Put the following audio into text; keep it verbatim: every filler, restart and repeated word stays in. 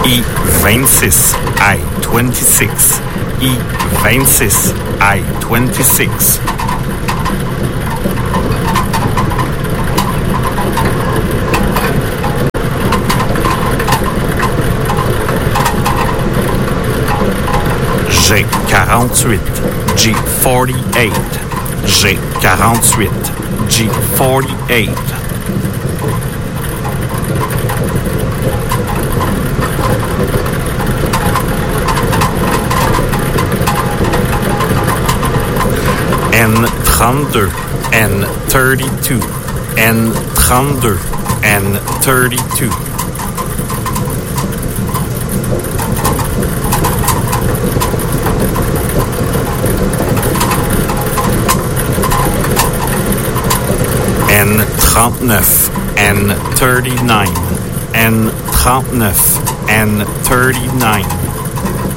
I vingt-six, I twenty-six, I vingt-six, I twenty-six. G quarante-huit, G forty-eight, G quarante-huit, G forty-eight. N trente-deux, N thirty-two, N trente-deux, N thirty-two. N trente-neuf, N thirty-nine, N trente-neuf, N thirty-nine.